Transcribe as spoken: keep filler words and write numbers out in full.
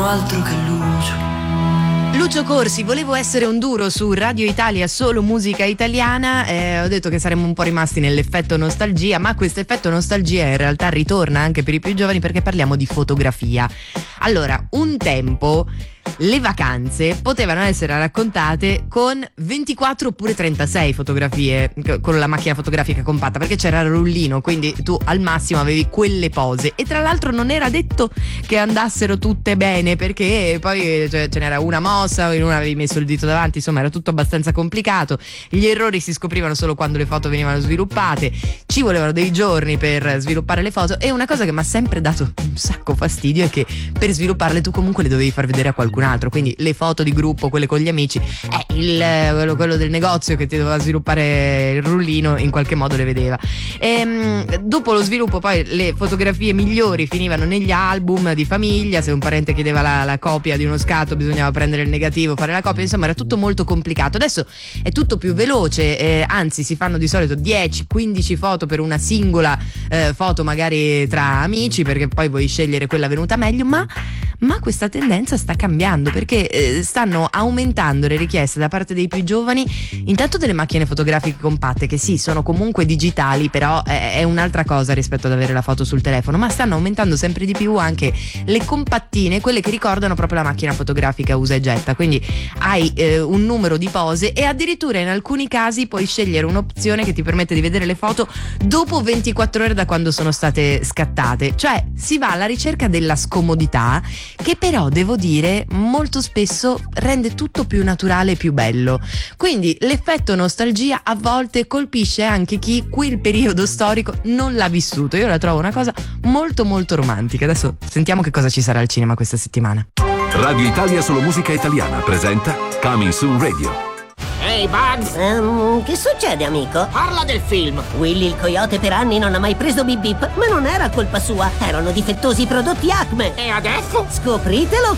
Altro che Lucio. Lucio Corsi, volevo essere un duro su Radio Italia, solo musica italiana. Eh, ho detto che saremmo un po' rimasti nell'effetto nostalgia, ma questo effetto nostalgia in realtà ritorna anche per i più giovani perché parliamo di fotografia. Allora, un tempo le vacanze potevano essere raccontate con ventiquattro oppure trentasei fotografie con la macchina fotografica compatta, perché c'era il rullino, quindi tu al massimo avevi quelle pose, e tra l'altro non era detto che andassero tutte bene, perché poi cioè, ce n'era una mossa, in una avevi messo il dito davanti, insomma era tutto abbastanza complicato. Gli errori si scoprivano solo quando le foto venivano sviluppate, ci volevano dei giorni per sviluppare le foto, e una cosa che mi ha sempre dato un sacco fastidio è che per svilupparle tu comunque le dovevi far vedere a qualcun altro, quindi le foto di gruppo, quelle con gli amici, eh, il, quello, quello del negozio che ti doveva sviluppare il rullino in qualche modo le vedeva. E, dopo lo sviluppo poi le fotografie migliori finivano negli album di famiglia, se un parente chiedeva la, la copia di uno scatto bisognava prendere il negativo, fare la copia, insomma era tutto molto complicato. Adesso è tutto più veloce, eh, anzi si fanno di solito dieci quindici foto per una singola eh, foto magari tra amici, perché poi vuoi scegliere quella venuta meglio, ma ma questa tendenza sta cambiando, perché eh, stanno aumentando le richieste da parte dei più giovani, intanto delle macchine fotografiche compatte, che sì, sono comunque digitali, però è, è un'altra cosa rispetto ad avere la foto sul telefono, ma stanno aumentando sempre di più anche le compattine, quelle che ricordano proprio la macchina fotografica usa e getta, quindi hai eh, un numero di pose, e addirittura in alcuni casi puoi scegliere un'opzione che ti permette di vedere le foto dopo ventiquattro ore da quando sono state scattate, cioè si va alla ricerca della scomodità, che però devo dire molto spesso rende tutto più naturale e più bello. Quindi l'effetto nostalgia a volte colpisce anche chi quel periodo storico non l'ha vissuto. Io la trovo una cosa molto molto romantica. Adesso sentiamo che cosa ci sarà al cinema questa settimana. Radio Italia Solo Musica Italiana presenta Coming Soon Radio. Ehi, hey Bugs! Um, che succede, amico? Parla del film! Willy il coyote per anni non ha mai preso bip bip, ma non era colpa sua, erano difettosi i prodotti Acme. E adesso? Scopritelo